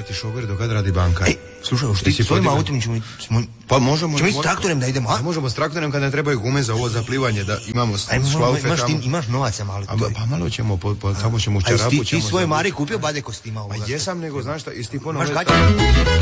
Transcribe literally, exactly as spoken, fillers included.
ti šofer dok kad radi banka. Ej, slušaj, što ti svojim autom ćemo... Pa možemo... Ćemo ići s traktorem da idemo, a? Možemo s traktorem kada ne trebaju gume za ovo zaplivanje, da imamo šlaufe tamo. Imaš, imaš novaca malo. Pa malo ćemo, po, po, samo ćemo u čarapu. A ti svoje Mari kupio badeko s tima ovoga? A jesam, nego znaš šta, iz ti ponovno...